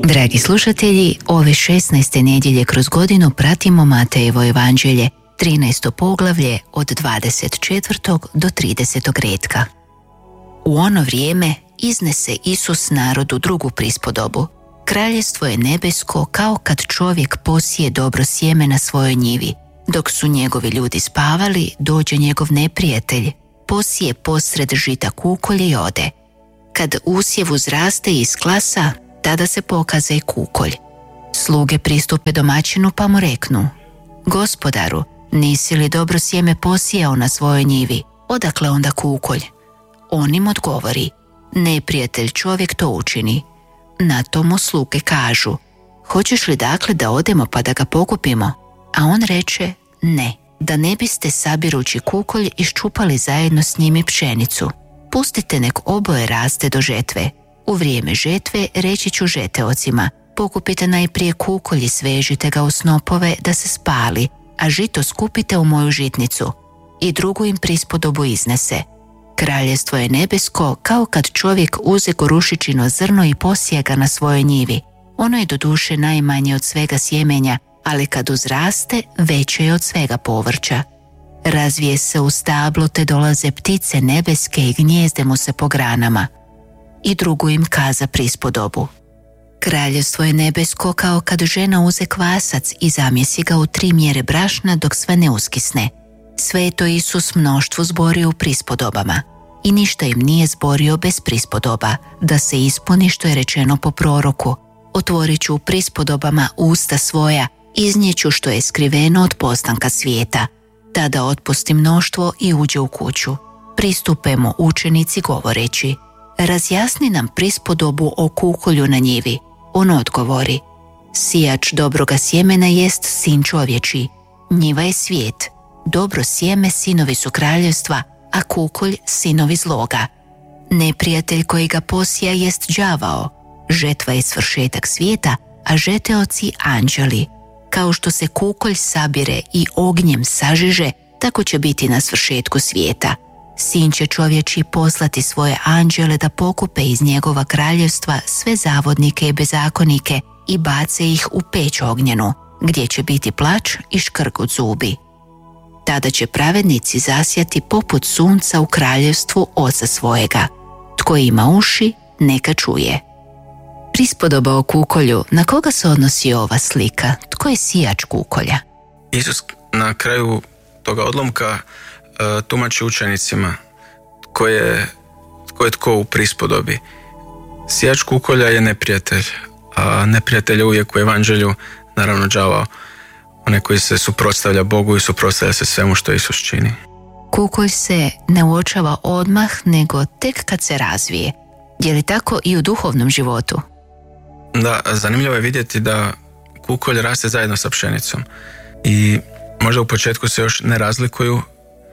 Dragi slušatelji, ove 16. nedjelje kroz godinu pratimo Matejevo evanđelje, 13. poglavlje od 24. do 30. retka. U ono vrijeme iznese Isus narodu drugu prispodobu. Kraljestvo je nebesko kao kad čovjek posije dobro sjeme na svojoj njivi. Dok su njegovi ljudi spavali, dođe njegov neprijatelj, posije posred žita kukolj i ode. Kad usjev uzraste i isklasa, tada se pokaza i kukolj. Sluge pristupe domaćinu pa mu reknu: Gospodaru, nisi li dobro sjeme posijao na svojoj njivi? Odakle onda kukolj? On im odgovori: neprijatelj čovjek to učini. Na to mu sluge kažu: hoćeš li dakle da odemo pa da ga pokupimo? A on reče: ne, da ne biste sabirući kukolj iščupali zajedno s njim i pšenicu. Pustite nek oboje raste do žetve. U vrijeme žetve reći ću žeteocima: pokupite najprije kukolj i svežite ga u snopove da se spali, a žito skupite u moju žitnicu. I drugu im prispodobu iznese: kraljestvo je nebesko kao kad čovjek uze gorušičino zrno i posije ga na svojoj njivi. Ono je doduše najmanje od svega sjemenja, ali kad uzraste, veće je od svega povrća. Razvije se u stablo, te dolaze ptice nebeske i gnijezde mu se po granama. I drugu im kaza prispodobu: kraljestvo je nebesko kao kad žena uze kvasac i zamjesi ga u 3 mjere brašna dok sve ne uskisne. Sve je to Isus mnoštvu zborio u prispodobama. I ništa im nije zborio bez prispodoba, da se ispuni što je rečeno po proroku: otvorit ću u prispodobama usta svoja, iznijeću što je skriveno od postanka svijeta. Tada otpusti mnoštvo i uđe u kuću. Pristupe mu učenici govoreći: razjasni nam prispodobu o kukolju na njivi. On odgovori: sijač dobroga sjemena jest sin čovječji. Njiva je svijet. Dobro sjeme sinovi su kraljevstva, a kukolj sinovi zloga. Neprijatelj koji ga posija jest đavao. Žetva je svršetak svijeta, a žeteoci anđeli. Kao što se kukolj sabire i ognjem sažiže, tako će biti na svršetku svijeta. Sin će čovječji poslati svoje anđele da pokupe iz njegova kraljevstva sve zavodnike i bezakonike i bace ih u peć ognjenu, gdje će biti plač i škrgut zubi. Tada će pravednici zasjati poput sunca u kraljevstvu Oca svojega. Tko ima uši, neka čuje. Prispodoba o kukolju, na koga se odnosi ova slika? Tko je sijač kukolja? Isus na kraju toga odlomka tumači učenicima tko je tko u prispodobi. Sijač kukolja je neprijatelj, a neprijatelj je uvijek u evanđelju naravno đavao, onaj koji se suprotstavlja Bogu i suprotstavlja se svemu što Isus čini. Kukolj se ne uočava odmah, nego tek kad se razvije. Je li tako i u duhovnom životu? Da, zanimljivo je vidjeti da kukolj raste zajedno sa pšenicom i možda u početku se još ne razlikuju,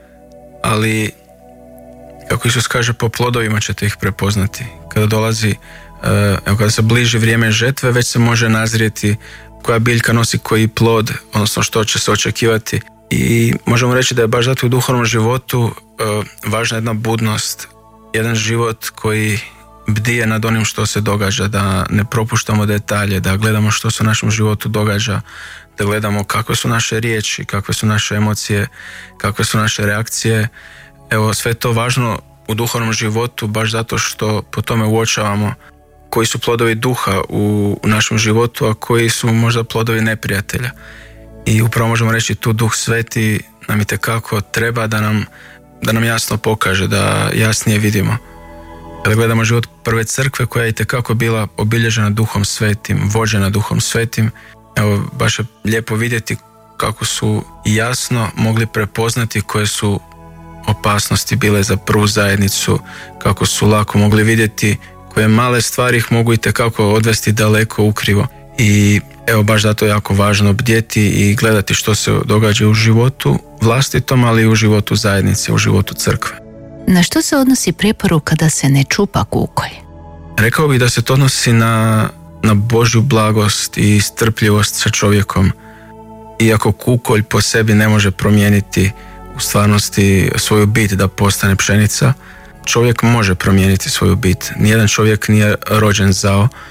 ali kako Isus kaže, po plodovima ćete ih prepoznati. Kada dolazi, kada se bliži vrijeme žetve, već se može nazrijeti koja biljka nosi koji plod, odnosno što će se očekivati. I možemo reći da je baš zato u duhovnom životu važna jedna budnost, jedan život koji bdije nad onim što se događa, da ne propuštamo detalje, da gledamo što se u našem životu događa, da gledamo kakve su naše riječi, kakve su naše emocije, kakve su naše reakcije. Evo, sve to važno u duhovnom životu baš zato što po tome uočavamo koji su plodovi duha u našem životu, a koji su možda plodovi neprijatelja. I upravo možemo reći tu Duh Sveti nam itekako treba da nam jasno pokaže, da jasnije vidimo. Kada gledamo život prve crkve koja je itekako bila obilježena Duhom Svetim, vođena Duhom Svetim, evo, baš je lijepo vidjeti kako su jasno mogli prepoznati koje su opasnosti bile za prvu zajednicu, kako su lako mogli vidjeti koje male stvari ih mogu itekako odvesti daleko ukrivo. I evo, baš zato je jako važno bdjeti i gledati što se događa u životu vlastitom, ali i u životu zajednice, u životu crkve. Na što se odnosi preporuka da se ne čupa kukolj? Rekao bih da se to odnosi na Božju blagost i strpljivost sa čovjekom. Iako kukolj po sebi ne može promijeniti u stvarnosti svoju bit da postane pšenica, čovjek može promijeniti svoju bit. Nijedan čovjek nije rođen zao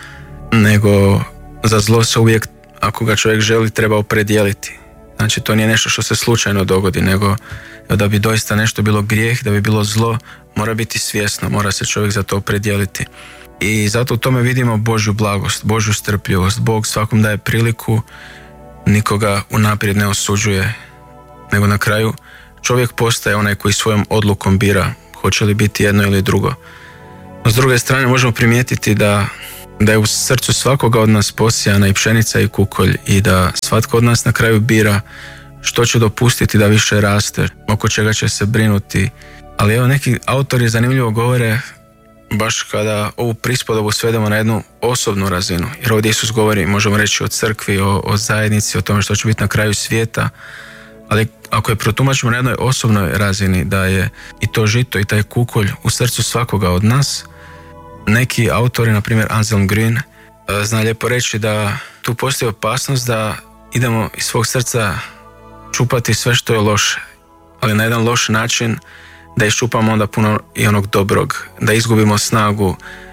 nego za zlo se uvijek, ako ga čovjek želi, treba opredijeliti. Znači, to nije nešto što se slučajno dogodi, nego da bi doista nešto bilo grijeh, da bi bilo zlo, mora biti svjesno, mora se čovjek za to opredijeliti. I zato u tome vidimo Božju blagost, Božju strpljivost. Bog svakom daje priliku, nikoga unaprijed ne osuđuje, nego na kraju čovjek postaje onaj koji svojom odlukom bira hoće li biti jedno ili drugo. No, s druge strane možemo primijetiti da je u srcu svakoga od nas posijana i pšenica i kukolj i da svatko od nas na kraju bira što će dopustiti da više raste, oko čega će se brinuti. Ali evo, neki autori zanimljivo govore baš kada ovu prispodobu svedemo na jednu osobnu razinu. Jer ovdje Isus govori, možemo reći, o crkvi, o zajednici, o tome što će biti na kraju svijeta. Ali ako je protumačimo na jednoj osobnoj razini, da je i to žito i taj kukolj u srcu svakoga od nas, neki autori, na primjer Anselm Green, zna lijepo reći da tu postoji opasnost da idemo iz svog srca čupati sve što je loše, ali na jedan loš način, da iščupamo onda puno i onog dobrog, da izgubimo snagu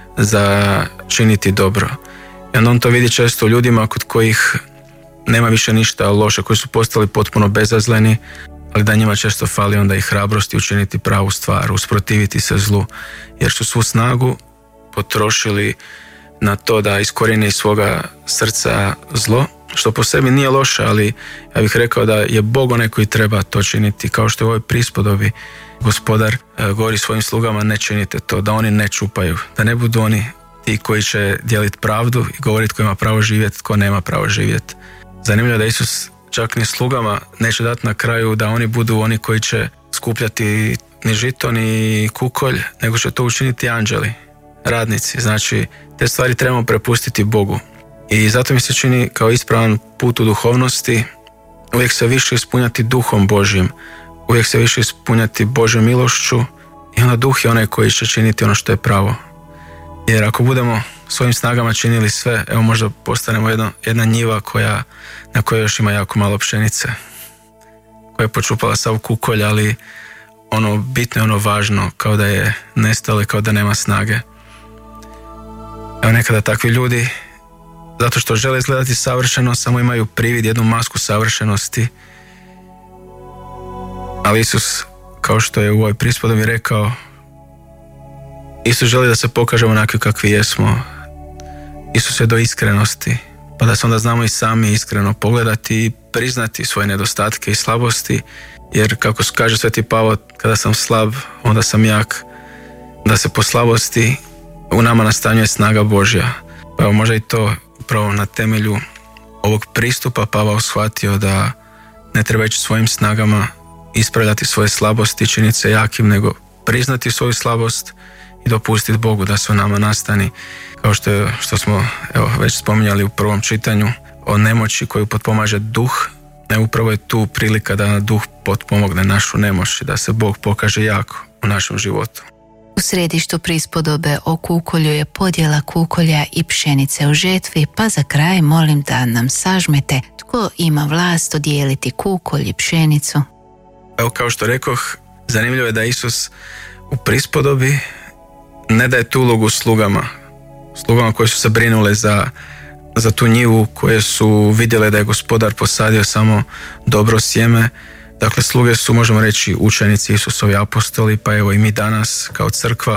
za činiti dobro. I onda on to vidi često u ljudima kod kojih nema više ništa loše, koji su postali potpuno bezazleni, ali da njima često fali onda i hrabrosti učiniti pravu stvar, usprotiviti se zlu, jer su svu snagu potrošili na to da iskorijene iz svoga srca zlo, što po sebi nije loše, ali ja bih rekao da je Bog onaj koji treba to činiti, kao što je u ovoj prispodobi Gospodar govori svojim slugama, ne činite to, da oni ne čupaju, da ne budu oni ti koji će dijeliti pravdu i govoriti tko ima pravo živjeti, tko nema pravo živjeti. Zanimljivo da Isus čak ni slugama neće dati na kraju da oni budu oni koji će skupljati ni žito ni kukolj, nego će to učiniti anđeli, radnici. Znači, te stvari trebamo prepustiti Bogu. I zato mi se čini kao ispravan put u duhovnosti uvijek se više ispunjati duhom Božjim, uvijek se više ispunjati Božjom milošću i onda duh je onaj koji će činiti ono što je pravo. Jer ako budemo svojim snagama činili sve, evo možda postanemo jedna njiva na kojoj još ima jako malo pšenice, koja je počupala sav kukolj, ali ono bitno je ono važno, kao da je nestalo i kao da nema snage. Evo nekada takvi ljudi, zato što žele izgledati savršeno, samo imaju privid, jednu masku savršenosti. Ali Isus, kao što je u ovoj prispodobi rekao, Isus želi da se pokažemo onakvi kakvi jesmo. Isus je do iskrenosti, pa da se onda znamo i sami iskreno pogledati i priznati svoje nedostatke i slabosti, jer kako kaže Sveti Pavao, kada sam slab, onda sam jak, da se po slabosti u nama nastanjuje snaga Božja. Pa evo, možda i to upravo na temelju ovog pristupa Pavao shvatio da ne treba ići svojim snagama ispravljati svoje slabosti, činiti se jakim, nego priznati svoju slabost i dopustiti Bogu da se u nama nastani, kao što smo već spominjali u prvom čitanju o nemoći koju potpomaže duh. Ne, upravo je tu prilika da duh potpomogne našu nemoć i da se Bog pokaže jako u našem životu. U središtu prispodobe o kukolju je podjela kukolja i pšenice u žetvi, pa za kraj molim da nam sažmete tko ima vlast odijeliti kukolj i pšenicu. Evo, kao što rekoh, zanimljivo je da Isus u prispodobi ne daje tu ulogu slugama koji su se brinule za tu njivu, koje su vidjele da je Gospodar posadio samo dobro sjeme. Dakle, sluge su, možemo reći, učenici Isusovi, apostoli, pa evo i mi danas kao crkva.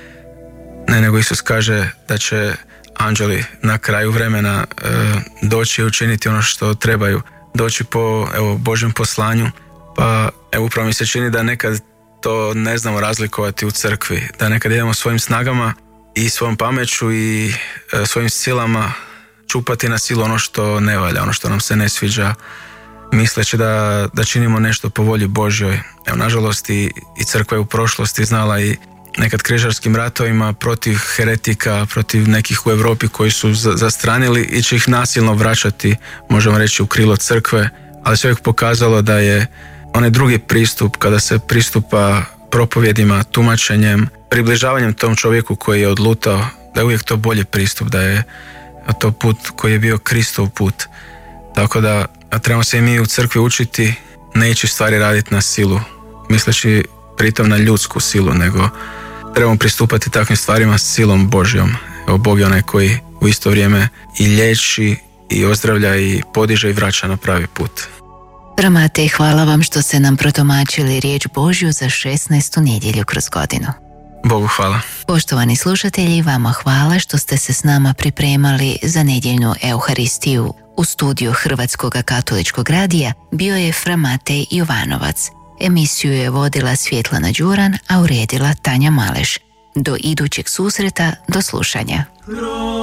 Nego Isus kaže da će anđeli na kraju vremena doći i učiniti ono što trebaju, doći po Božjem poslanju. Pa upravo mi se čini da nekad to ne znamo razlikovati u crkvi, da nekad idemo svojim snagama i svojom pameću i svojim silama čupati na silu ono što ne valja, ono što nam se ne sviđa, misleći da činimo nešto po volji Božjoj. Evo, nažalost i crkva je u prošlosti znala i nekad križarskim ratovima protiv heretika, protiv nekih u Europi koji su zastranili i će ih nasilno vraćati, možemo reći, u krilo crkve, ali se uvijek pokazalo da je onaj drugi pristup, kada se pristupa propovjedima, tumačenjem, približavanjem tom čovjeku koji je odlutao, da je uvijek to bolji pristup, da je to put koji je bio Kristov put. Tako da trebamo se i mi u crkvi učiti ne ići stvari raditi na silu, misleći pritom na ljudsku silu, nego trebamo pristupati takvim stvarima s silom Božjom. Evo, Bog je onaj koji u isto vrijeme i liječi i ozdravlja i podiže i vraća na pravi put. Matej, hvala vam što ste nam protumačili riječ Božju za 16. nedjelju kroz godinu. Bogu hvala. Poštovani slušatelji, vama hvala što ste se s nama pripremali za nedjeljnu Euharistiju. U studiju Hrvatskog katoličkog radija bio je fra Matej Jovanovac. Emisiju je vodila Svjetlana Đuran, a uredila Tanja Maleš. Do idućeg susreta, do slušanja.